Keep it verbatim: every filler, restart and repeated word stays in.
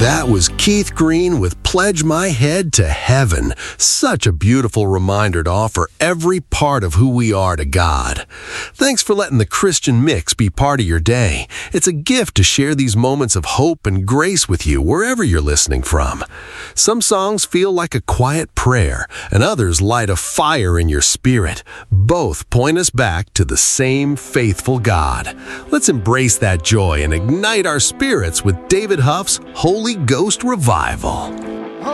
That was Keith Green with Pledge My Head to Heaven. Such a beautiful reminder to offer every part of who we are to God. Thanks for letting the Christian Mix be part of your day. It's a gift to share these moments of hope and grace with you wherever you're listening from. Some songs feel like a quiet prayer, and others light a fire in your spirit. Both point us back to the same faithful God. Let's embrace that joy and ignite our spirits with David Huff's Holy Ghost Revival.